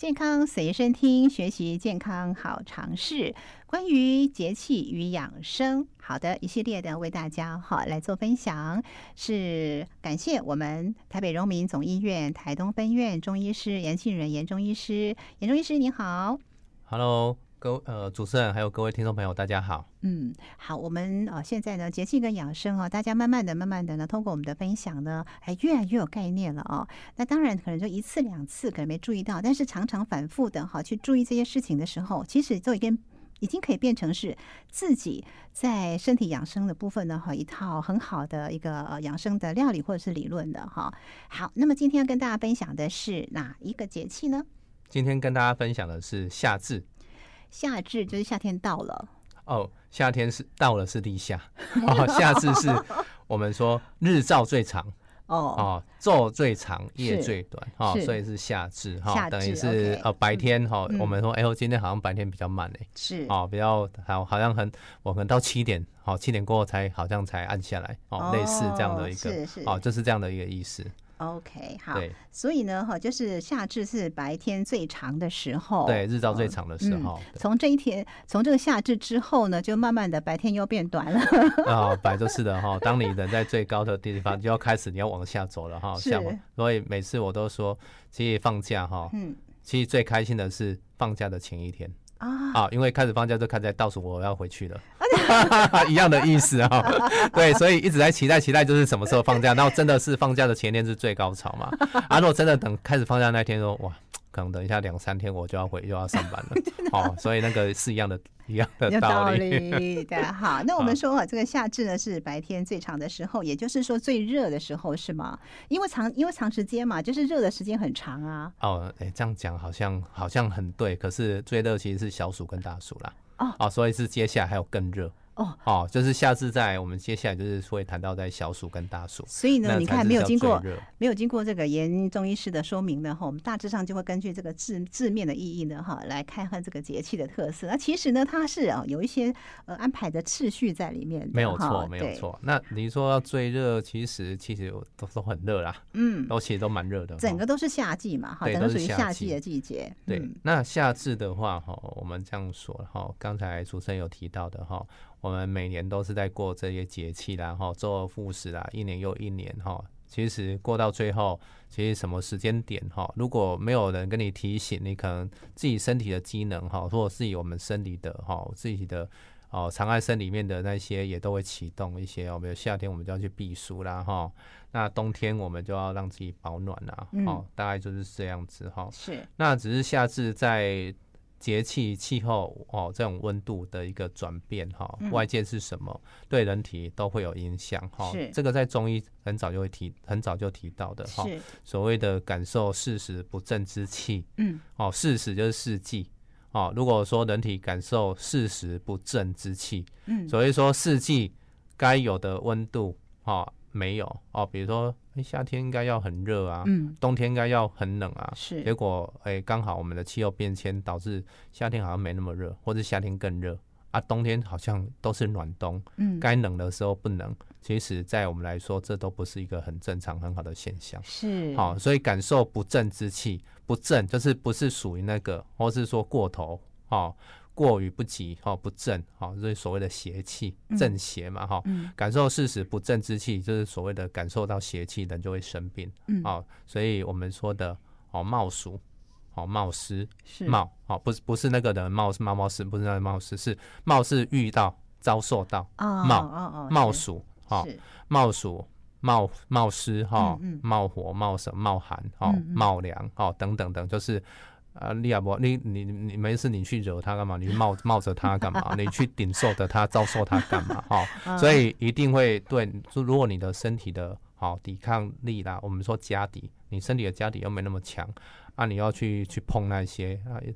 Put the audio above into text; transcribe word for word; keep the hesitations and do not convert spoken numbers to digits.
健康随身听，学习健康好常识。关于节气与养生，好的一系列的为大家好来做分享，是感谢我们台北荣民总医院台东分院中医师严信仁严中医师。严中医师您好。 Hello， 各位呃主持人还有各位听众朋友大家好。 嗯，好，我们呃现在呢节气跟养生哦，大家慢慢的慢慢的呢通过我们的分享呢，哎越来越有概念了哦。那当然可能就一次两次可能没注意到，但是常常反复的哈去注意这些事情的时候，其实就已经已经可以变成是自己在身体养生的部分呢哈一套很好的一个呃养生的料理或者是理论的哈。好，那么今天要跟大家分享的是哪一个节气呢？ 今天跟大家分享的是夏至。 夏至就是夏天到了哦，夏天是到了是立夏哦，夏至是我们说日照最长哦，哦昼最长夜最短哦，所以是夏至哈、哦，等于是、okay, 呃白天哈、嗯，我们说哎呦、欸、今天好像白天比较慢哎、欸，是哦比较好好像很我可能到七点好七点过后才好像才暗下来哦，哦类似这样的一个是是哦就是这样的一个意思。 OK， 好，所以呢，哈，就是夏至是白天最长的时候， 对，日照最长的时候。 从、嗯、这一天，从这个夏至之后呢，就慢慢的白天又变短了。 啊、哦，白就是的哈。当你人在最高的地方，就要开始你要往下走了哈。下所以每次我都说，其实放假哈，嗯，其实最开心的是放假的前一天。啊, 啊，因为开始放假就开始在倒数我要回去了，一样的意思啊、哦。对，所以一直在期待，期待就是什么时候放假。然后真的是放假的前天是最高潮嘛。啊，如果真的等开始放假那天说，哇，可能等一下两三天我就要回又要上班了。哦，所以那个是一样的，一样的道理。 有道理的。好，那我们说啊，这个夏至呢是白天最长的时候，也就是说最热的时候，是吗？因为长因为长时间嘛，就是热的时间很长啊。 哦，哎、欸，这样讲好像好像很对，可是最热其实是小暑跟大暑啦。哦, 哦，所以是接下来还有更热。哦, 哦，就是夏至在我们接下来就是会谈到在小暑跟大暑， 所以呢，你看没有经过没有经过这个严中医师的说明呢，哈，我们大致上就会根据这个字字面的意义呢，哈，来看看这个节气的特色。那其实呢，它是啊有一些呃安排的次序在里面的， 没有错，没有错。那你说要最热，其实其实都都很热啦，嗯，都其实都蛮热的， 整个都是夏季嘛，哈，整个属于夏季的季节。 对，嗯、那夏至的话，哈，我们这样说哈，刚才主持人有提到的哈。我们每年都是在过这些节气啦，哈，周而复始啦，一年又一年哈。其实过到最后，其实什么时间点哈，如果没有人跟你提醒，你可能自己身体的机能哈，或者自己我们生理的哈，自己的哦肠外生里面的那些也都会启动一些。比如夏天我们就要去避暑啦哈，那冬天我们就要让自己保暖啦，嗯，大概就是这样子哈。是，那只是夏至在。节气气候哦，这种温度的一个转变哈、嗯，外界是什么，对人体都会有影响哈。这个在中医很早就会提，很早就提到的哈。所谓的感受四时不正之气，嗯，哦，四时就是四季哦。如果说人体感受四时不正之气，嗯，所以说四季该有的温度哦没有哦，比如说。夏天应该要很热啊，嗯，冬天应该要很冷啊，是。结果，哎，刚好我们的气候变迁导致夏天好像没那么热，或者夏天更热啊，冬天好像都是暖冬，嗯，该冷的时候不冷。其实，在我们来说，这都不是一个很正常、很好的现象。是，好、哦，所以感受不正之气，不正就是不是属于那个，或是说过头，哦。过于不及，不正，这是所谓的邪气，正邪嘛，嗯、感受四时不正之气，就是所谓的感受到邪气，人就会生病。嗯、所以我们说的冒暑、冒失、冒，不是不是那个人冒是冒冒失，不是那个冒失，是冒是遇到、遭受到，哦、冒、哦、冒暑，冒暑。冒冒失哈，嗯嗯、冒火、冒什、冒寒、哦、嗯嗯、冒凉哦等等等，就是啊，你也不你你你没事，你去惹他干嘛？你冒冒着他干嘛？你去顶受着他，遭受他干嘛？哈、哦，所以一定会对。如果你的身体的好、哦、抵抗力啦，我们说家底，你身体的家底又没那么强啊，你要去去碰那些啊，